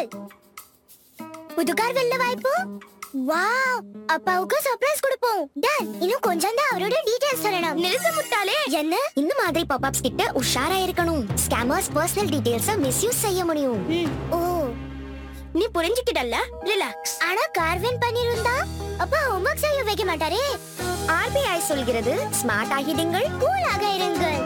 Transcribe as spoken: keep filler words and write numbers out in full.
டால். புது கார் வெல்ல வாய்ப்பு. வாவ், அப்பாவுக்கு சர்ப்ரைஸ் கொடுப்போம். டன். இன்னும் கொஞ்சம் தான் அவரோட டீடைல்ஸ் சொல்லணும். நிறுத்து முட்டாளே. என்ன? இந்த மாதிரி பாப்அப்ஸ் கிட்ட உஷாரா இருக்கணும். ஸ்கேமர்ஸ் பர்சனல் டீடைல்ஸ மிஸ்யூஸ் செய்ய முடியும். ஓ, நீ புரிஞ்சுக்கிட்டல்ல? ரிலாக்ஸ். ஆனா கார் வின் பண்ணிருந்தா அப்பா ஹோம்வொர்க் செய்ய வைக்க மாட்டாரே. ஆர்பிஐ சொல்கிறது ஸ்மார்ட் ஆகிடுங்கள், கூலாக இருங்கள்.